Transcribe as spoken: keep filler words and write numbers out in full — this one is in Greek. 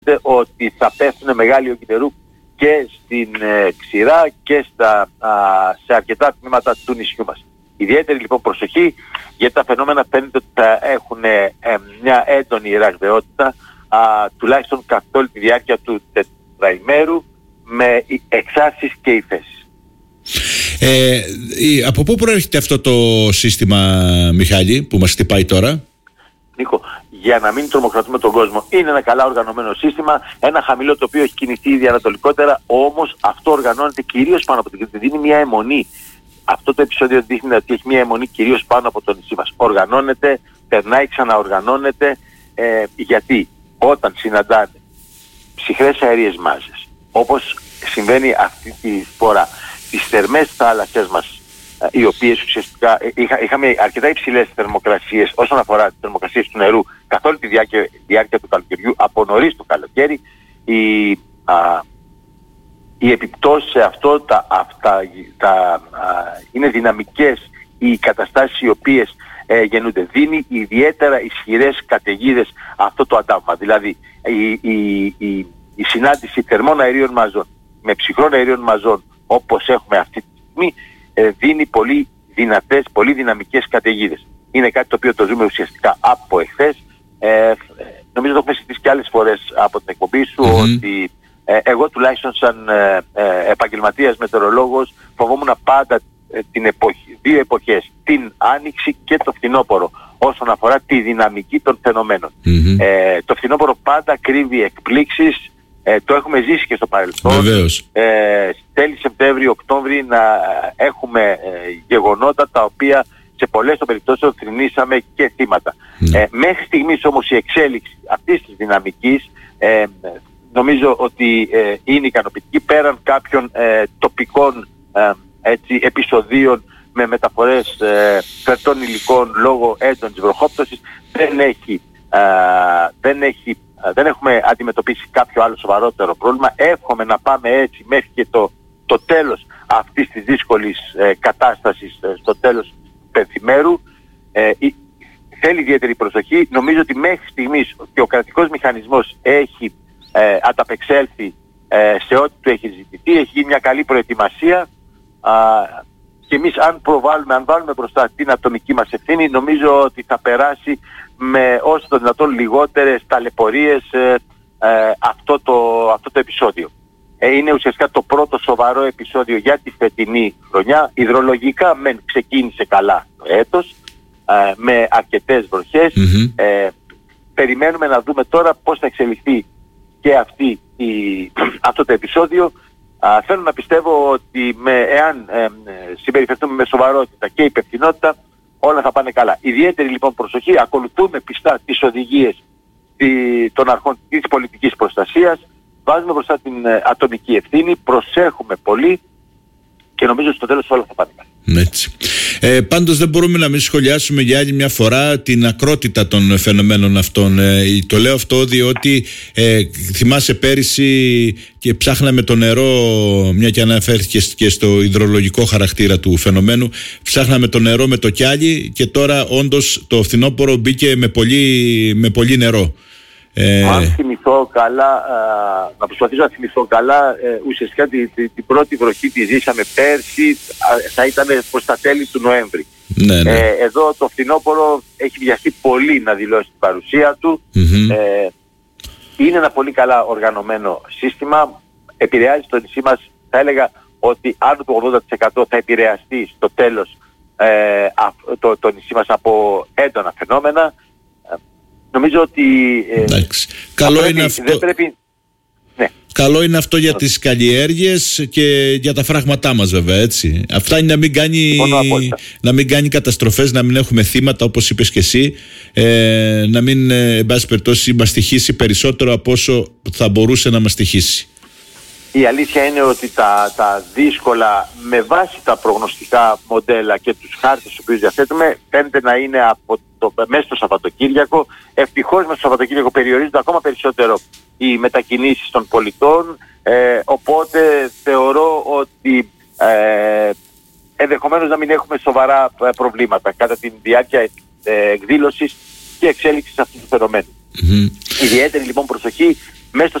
ότι θα πέφτουν μεγάλοι όγκοι νερού και στην ε, ξηρά και στα, α, σε αρκετά τμήματα του νησιού μας. Ιδιαίτερη λοιπόν προσοχή, γιατί τα φαινόμενα φαίνεται ότι θα έχουν ε, μια έντονη ραγδαιότητα, α, τουλάχιστον καθ' όλη τη διάρκεια του τετραημέρου, με εξάρσεις και υφέσεις. Ε, από πού προέρχεται αυτό το σύστημα, Μιχάλη, που μας χτυπάει τώρα? Νίκο, για να μην τρομοκρατούμε τον κόσμο, είναι ένα καλά οργανωμένο σύστημα, ένα χαμηλό το οποίο έχει κινηθεί ήδη ανατολικότερα, όμως αυτό οργανώνεται κυρίως πάνω από την Κρήτη, δίνει μια αιμονή. Αυτό το επεισόδιο δείχνει ότι έχει μια αιμονή κυρίως πάνω από το νησί μας. Οργανώνεται, περνάει, ξαναοργανώνεται, ε, γιατί όταν συναντάνε ψυχρές αερίες μάζες, όπως συμβαίνει αυτή τη φορά, τις θερμές θάλασσες μας, οι οποίες ουσιαστικά είχα, είχαμε αρκετά υψηλές θερμοκρασίες όσον αφορά τις θερμοκρασίες του νερού καθ' όλη τη διάρκεια, διάρκεια του καλοκαιριού, από νωρίς το καλοκαίρι, η, α, οι επιπτώσεις σε αυτό τα, αυτά, τα, α, είναι δυναμικές οι καταστάσεις οι οποίες ε, γεννούνται. Δίνει ιδιαίτερα ισχυρές καταιγίδες αυτό το αντάγμα. Δηλαδή η, η, η, η συνάντηση θερμών αερίων μαζών με ψυχρών αερίων μαζών, όπως έχουμε αυτή τη στιγμή, ε, δίνει πολύ δυνατές, πολύ δυναμικές καταιγίδες. Είναι κάτι το οποίο το ζούμε ουσιαστικά από εχθές. Ε, νομίζω το έχουμε συζητήσει και άλλες φορές από την εκπομπή σου, mm-hmm. ότι ε, εγώ τουλάχιστον σαν ε, ε, επαγγελματίας μετεωρολόγος φοβόμουν πάντα ε, την εποχή, δύο εποχές, την άνοιξη και το φθινόπωρο, όσον αφορά τη δυναμική των φαινομένων. Mm-hmm. Ε, το φθινόπωρο πάντα κρύβει εκπλήξεις. Ε, το έχουμε ζήσει και στο παρελθόν. Ε, τέλη Σεπτέμβρη-Οκτώβρη να έχουμε ε, γεγονότα τα οποία σε πολλές των περιπτώσεων θρηνήσαμε και θύματα. Mm. Ε, μέχρι στιγμής όμως η εξέλιξη αυτής της δυναμικής ε, νομίζω ότι ε, είναι ικανοποιητική, πέραν κάποιων ε, τοπικών ε, έτσι, επεισοδίων με μεταφορές ε, φερτών υλικών λόγω έντονης βροχόπτωσης. Δεν έχει, ε, δεν έχει Δεν έχουμε αντιμετωπίσει κάποιο άλλο σοβαρότερο πρόβλημα. Εύχομαι να πάμε έτσι μέχρι και το, το τέλος αυτής της δύσκολης ε, κατάστασης, ε, στο τέλος του πενθημέρου. Ε, θέλει ιδιαίτερη προσοχή. Νομίζω ότι μέχρι στιγμής και ο κρατικός μηχανισμός έχει ε, ανταπεξέλθει ε, σε ό,τι του έχει ζητηθεί. Έχει γίνει μια καλή προετοιμασία. Α, και εμείς αν προβάλλουμε, αν βάλουμε μπροστά την ατομική μας ευθύνη, νομίζω ότι θα περάσει με όσο το δυνατόν λιγότερες ταλαιπωρίες ε, ε, αυτό, το, αυτό το επεισόδιο. Ε, είναι ουσιαστικά το πρώτο σοβαρό επεισόδιο για τη φετινή χρονιά. Υδρολογικά μεν ξεκίνησε καλά το έτος, ε, με αρκετές βροχές. Mm-hmm. Ε, περιμένουμε να δούμε τώρα πώς θα εξελιχθεί και αυτή η, αυτό το επεισόδιο. Α, θέλω να πιστεύω ότι με, εάν ε, συμπεριφερθούμε με σοβαρότητα και υπευθυνότητα, όλα θα πάνε καλά. Ιδιαίτερη λοιπόν προσοχή, ακολουθούμε πιστά τις οδηγίες τη, των αρχών της πολιτικής προστασίας, βάζουμε μπροστά την ε, ατομική ευθύνη, προσέχουμε πολύ και νομίζω ότι στο τέλος όλα θα πάνε καλά. Έτσι. Ε, πάντως δεν μπορούμε να μην σχολιάσουμε για άλλη μια φορά την ακρότητα των φαινομένων αυτών. Ε, το λέω αυτό διότι ε, θυμάσαι πέρυσι και ψάχναμε το νερό, μια και αναφέρθηκε και στο υδρολογικό χαρακτήρα του φαινομένου, ψάχναμε το νερό με το κιάλι και τώρα όντως το φθινόπωρο μπήκε με πολύ, με πολύ νερό. Ε... Αν θυμηθώ καλά, α, να προσπαθήσω να θυμηθώ καλά, ε, ουσιαστικά την, την, την πρώτη βροχή τη ζήσαμε πέρσι, α, θα ήταν προς τα τέλη του Νοέμβρη. Ναι, ναι. Ε, εδώ το φθινόπωρο έχει βιαστεί πολύ να δηλώσει την παρουσία του. Mm-hmm. Ε, είναι ένα πολύ καλά οργανωμένο σύστημα, επηρεάζει το νησί μας, θα έλεγα ότι άνω του ογδόντα τοις εκατό θα επηρεαστεί στο τέλος ε, α, το, το νησί μας από έντονα φαινόμενα. Νομίζω ότι ε, καλό, πρέπει, είναι αυτό, δεν πρέπει, ναι. καλό είναι αυτό για τις καλλιέργειες και για τα φράγματά μας βέβαια, έτσι. Αυτά είναι να μην κάνει, να μην κάνει καταστροφές, να μην έχουμε θύματα όπως είπες και εσύ, ε, να μην ε, εν πάση περιπτώσει μας στοιχήσει περισσότερο από όσο θα μπορούσε να μας στοιχήσει. Η αλήθεια είναι ότι τα, τα δύσκολα με βάση τα προγνωστικά μοντέλα και τους χάρτες τους οποίους διαθέτουμε φαίνεται να είναι από το, μέσα στο Σαββατοκύριακο. Ευτυχώς μέσα στο Σαββατοκύριακο περιορίζονται ακόμα περισσότερο οι μετακινήσεις των πολιτών, ε, οπότε θεωρώ ότι ε, ενδεχομένως να μην έχουμε σοβαρά προβλήματα κατά τη διάρκεια ε, εκδήλωσης και εξέλιξης αυτού του φαινομένου. Mm-hmm. Ιδιαίτερη λοιπόν προσοχή μέσα